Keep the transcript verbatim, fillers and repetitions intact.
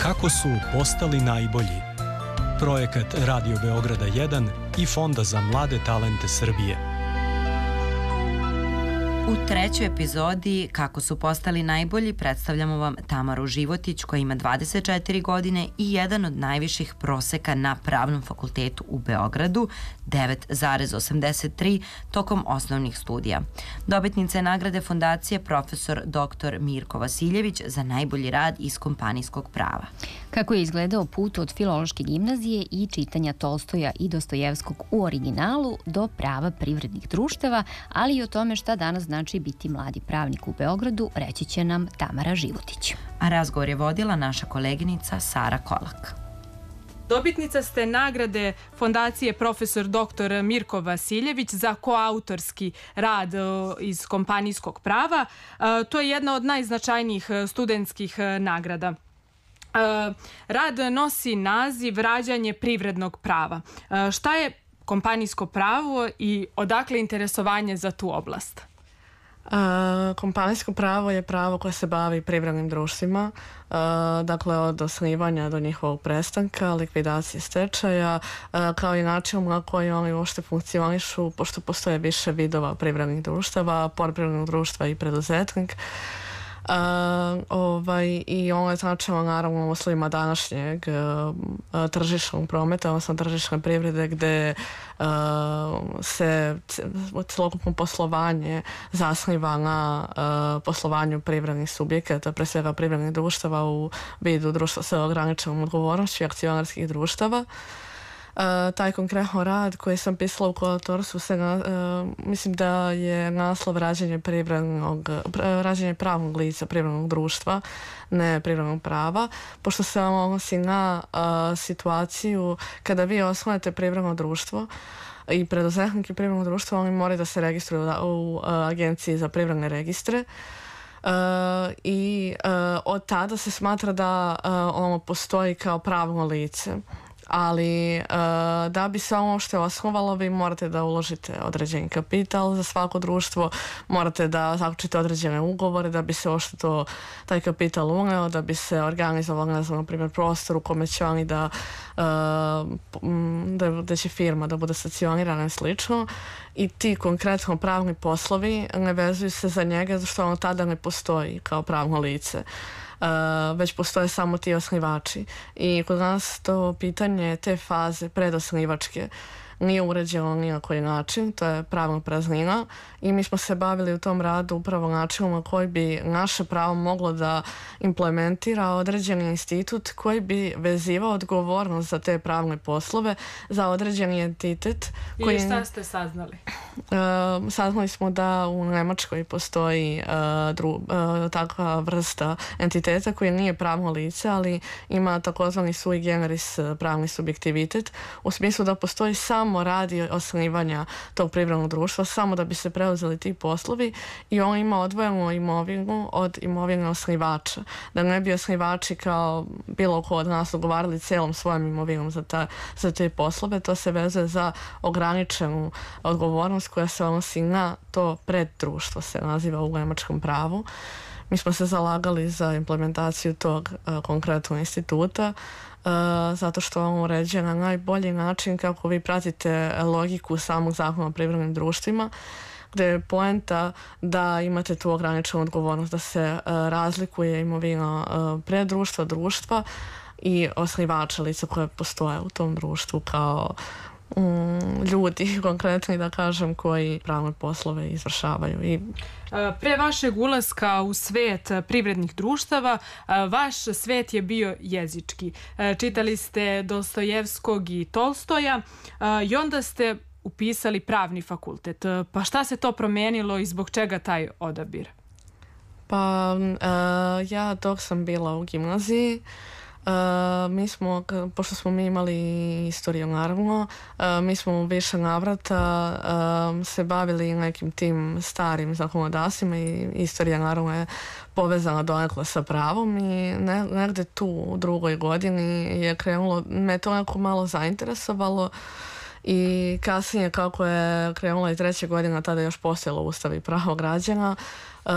Kako su postali najbolji? Projekat Radio Beograda jedan i Fonda za mlade talente Srbije. U trećoj epizodi Kako su postali najbolji predstavljamo vam Tamaru Životić koja ima dvadeset četiri godine i jedan od najviših proseka na Pravnom fakultetu u Beogradu, devet zarez osamdeset tri tokom osnovnih studija. Dobitnica je nagrade fondacije profesor doktor Mirko Vasiljević za najbolji rad iz kompanijskog prava. Kako je izgledao put od Filološke gimnazije i čitanja Tolstoja i Dostojevskog u originalu do prava privrednih društava, ali i o tome šta danas znači biti mladi pravnik u Beogradu, reći će nam Tamara Životić. A razgovor je vodila naša koleginica Sara Kolak. Dobitnica ste nagrade fondacije profesor doktor Mirko Vasiljević za koautorski rad iz kompanijskog prava. To je jedna od najznačajnijih studentskih nagrada. Rad nosi naziv Rađanje privrednog prava. Šta je kompanijsko pravo i odakle interesovanje za tu oblast? Uh, kompanijsko pravo je pravo koje se bavi privrednim društvima, uh, dakle od osnivanja do njihovog prestanka, likvidacije, stečaja, uh, kao i način na koji oni uopšte funkcionišu, pošto postoje više vidova privrednih društava, privrednog društva i preduzetnik. Uh, ovaj, i ono je značajno naravno u uslovima današnjeg uh, tržišnog prometa, odnosno tržišne privrede gde uh, se celokupno poslovanje zasniva na uh, poslovanju privrednih subjekata, pre svega privrednih društava u vidu društva sa ograničenom odgovornošću i akcionarskih društava. Uh, taj konkretno rad koji sam pisala u koautorstvu se na, uh, mislim da je naslov rađenje privrednog rađenje pravnog lica privrednog društva, ne privrednog prava, pošto se on odnosi na uh, situaciju kada vi osnujete privredno društvo i preduzetnik i privredno društvo, oni moraju da se registruju u uh, agenciji za privredne registre. Uh, i uh, od tada se smatra da uh, ono postoji kao pravno lice. Ali uh, da bi se ono što je osnovalo, vi morate da uložite određeni kapital za svako društvo, morate da zaključite određene ugovore da bi se ošto to, taj kapital uneo, da bi se organizovalo, ne znam, na primjer, prostor u kome će oni da, uh, da, da će firma da bude stacionirana i slično. I ti konkretno pravni poslovi ne vezuju se za njega, zašto ono tada ne postoji kao pravno lice. Uh, već postoje samo ti osnivači i kod nas to pitanje te faze predosnivačke nije uređeno ni na koji način, to je pravna praznina i mi smo se bavili u tom radu upravo načinom na koji bi naše pravo moglo da implementira određeni institut koji bi vezivao odgovornost za te pravne poslove za određeni entitet. Koji... I šta ste saznali? Uh, saznali smo da u Nemačkoj postoji uh, dru, uh, takva vrsta entiteta koji nije pravno lice, ali ima takozvani sui generis pravni subjektivitet, u smislu da postoji samo radi osnivanja tog privrednog društva, samo da bi se preuzeli ti poslovi i on ima odvojenu imovinu od imovine osnivača. Da ne bi osnivači kao bilo ko od nas ugovarali celom svojom imovinom za, ta, za te poslove, to se vezuje za ograničenu odgovornost koja se odnosi na to preddruštvo, se naziva u nemačkom pravu. Mi smo se zalagali za implementaciju tog uh, konkretnog instituta uh, zato što on uređuje na najbolji način kako vi pratite logiku samog zakona o privrednim društvima, gde je poenta da imate tu ograničenu odgovornost, da se uh, razlikuje imovina uh, preddruštva, društva i osnivača, lica koje postoje u tom društvu kao um, ljudi konkretni, da kažem, koji pravne poslove izvršavaju. I pre vašeg ulaska u svet privrednih društava, vaš svet je bio jezički. Čitali ste Dostojevskog i Tolstoja i onda ste upisali pravni fakultet. Pa šta se to promenilo i zbog čega taj odabir? Pa uh, ja dok sam bila u gimnaziji, Uh, mi smo, pošto smo mi imali istoriju naravno, uh, mi smo u više navrata uh, se bavili nekim tim starim zakonodavstvima i istorija naravno je povezana donekle sa pravom i ne, negde tu u drugoj godini je krenulo, me to neko malo zainteresovalo i kasnije kako je krenula i treća godina, tada je još postojalo Ustav i pravo građana.